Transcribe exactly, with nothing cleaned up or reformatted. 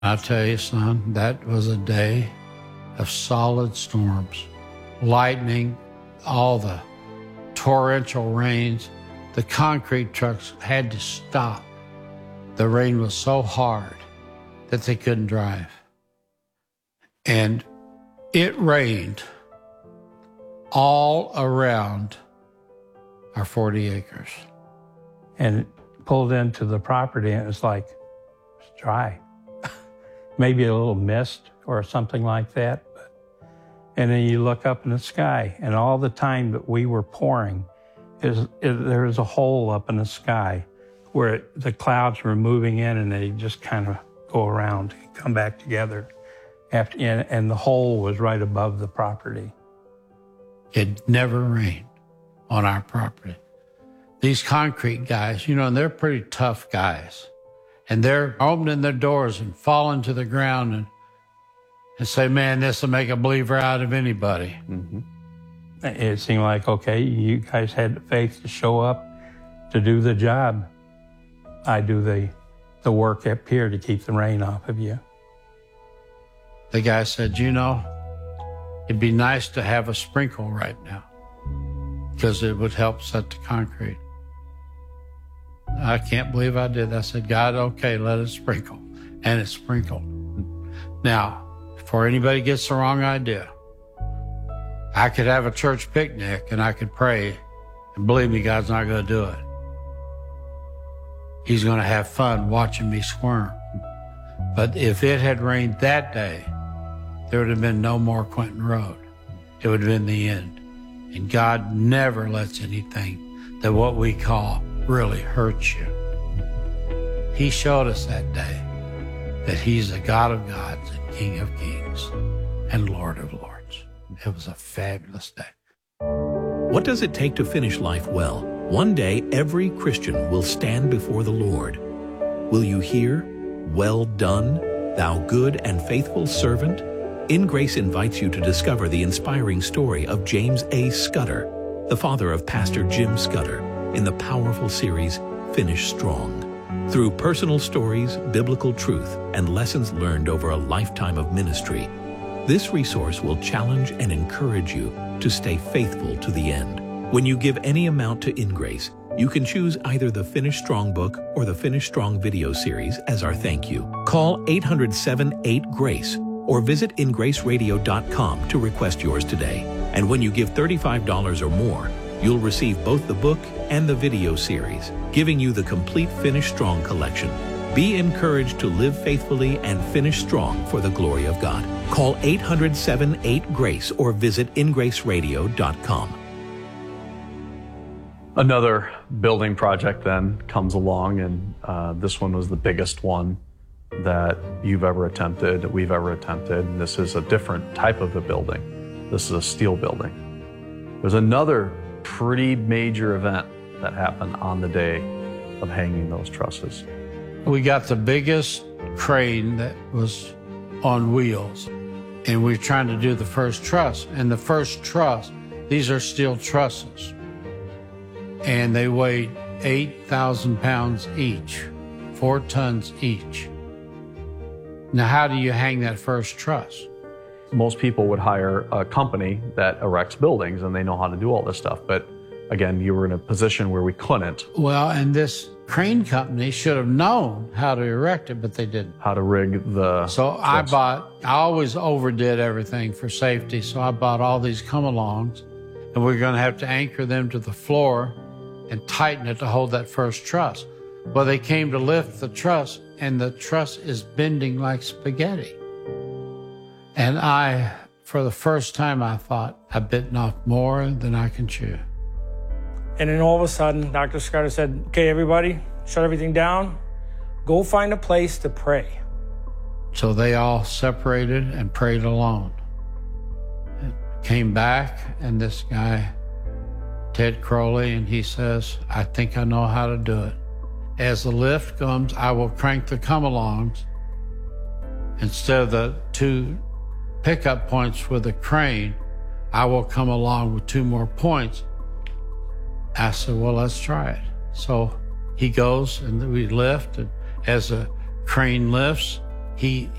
I tell you, son, that was a day of solid storms, lightning, all the torrential rains. The concrete trucks had to stop. The rain was so hard that they couldn't drive. And it rained all around our forty acres. And pulled into the property, and it was like, it's dry. Maybe a little mist or something like that. But, and then you look up in the sky, and all the time that we were pouring, is, is there was a hole up in the sky where it, the clouds were moving in, and they just kind of go around and come back together. After, and, and the hole was right above the property. It never rained on our property. These concrete guys, you know, they're pretty tough guys. And they're opening their doors and falling to the ground and, and say, man, this will make a believer out of anybody. Mm-hmm. It seemed like, okay, you guys had the faith to show up to do the job. I do the, the work up here to keep the rain off of you. The guy said, you know, it'd be nice to have a sprinkle right now because it would help set the concrete. I can't believe I did that. I said, God, okay, let it sprinkle. And it sprinkled. Now, before anybody gets the wrong idea, I could have a church picnic and I could pray, and believe me, God's not going to do it. He's going to have fun watching me squirm. But if it had rained that day, there would have been no more Quentin Road. It would have been the end. And God never lets anything that what we call really hurts you. He showed us that day that he's the God of gods and King of kings and Lord of lords. It was a fabulous day. What does it take to finish life well? One day, every Christian will stand before the Lord. Will you hear, "Well done, thou good and faithful servant"? In Grace invites you to discover the inspiring story of James A. Scudder, the father of Pastor Jim Scudder, in the powerful series, Finish Strong. Through personal stories, biblical truth, and lessons learned over a lifetime of ministry, this resource will challenge and encourage you to stay faithful to the end. When you give any amount to InGrace, you can choose either the Finish Strong book or the Finish Strong video series as our thank you. Call eight hundred, seven eight, GRACE or visit in grace radio dot com to request yours today. And when you give thirty-five dollars or more, you'll receive both the book and the video series, giving you the complete Finish Strong collection. Be encouraged to live faithfully and finish strong for the glory of God. Call eight hundred, seven eight, GRACE or visit in grace radio dot com. Another building project then comes along, and uh, this one was the biggest one that you've ever attempted, that we've ever attempted. This is a different type of a building. This is a steel building. There's another pretty major event that happened on the day of hanging those trusses. We got the biggest crane that was on wheels, and we were trying to do the first truss. And the first truss, these are steel trusses, and they weighed eight thousand pounds each, four tons each. Now, how do you hang that first truss? Most people would hire a company that erects buildings, and they know how to do all this stuff. But again, you were in a position where we couldn't. Well, and this crane company should have known how to erect it, but they didn't. How to rig the... So truss. I bought, I always overdid everything for safety, so I bought all these come-alongs, and we're going to have to anchor them to the floor and tighten it to hold that first truss. Well, they came to lift the truss, and the truss is bending like spaghetti. And I, for the first time, I thought, I've bitten off more than I can chew. And then all of a sudden, Doctor Scudder said, okay, everybody, shut everything down. Go find a place to pray. So they all separated and prayed alone. It came back, and this guy, Ted Crowley, and he says, I think I know how to do it. As the lift comes, I will crank the come-alongs. Instead of the two pickup points with a crane, I will come along with two more points. I said, well, let's try it. So he goes, and we lift, and as the crane lifts, he